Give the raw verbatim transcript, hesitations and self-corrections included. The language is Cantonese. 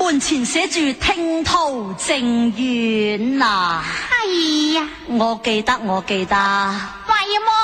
門前寫住聽濤正遠啊！ 哎呀， 我記得，我記得。 為麼